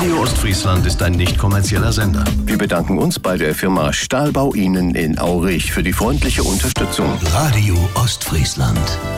Radio Ostfriesland ist ein nicht kommerzieller Sender. Wir bedanken uns bei der Firma Stahlbau Ihnen in Aurich für die freundliche Unterstützung. Radio Ostfriesland.